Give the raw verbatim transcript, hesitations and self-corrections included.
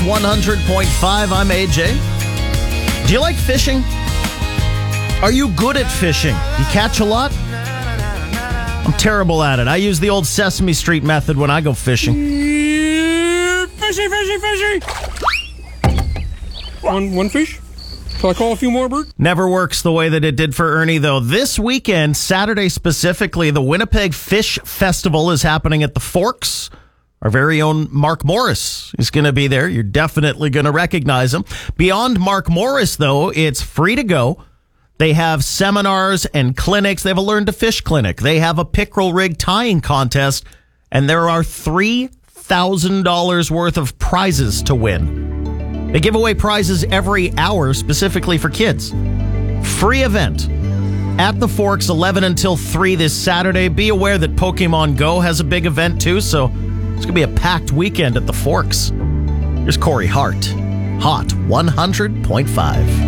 one hundred point five. I'm A J. Do you like fishing? Are you good at fishing? You catch a lot? I'm terrible at it. I use the old Sesame Street method when I go fishing. Fishy, fishy, fishy. One, one fish? Shall I call a few more, Bert? Never works the way that it did for Ernie, though. This weekend, Saturday specifically, the Winnipeg Fish Festival is happening at the Forks. Our very own Mark Morris is going to be there. You're definitely going to recognize him. Beyond Mark Morris, though, it's free to go. They have seminars and clinics. They have a Learn to Fish clinic. They have a pickerel rig tying contest. And there are three thousand dollars worth of prizes to win. They give away prizes every hour specifically for kids. Free event at the Forks, eleven until three this Saturday. Be aware that Pokemon Go has a big event too, so it's going to be a packed weekend at the Forks. Here's Corey Hart. Hot one hundred point five.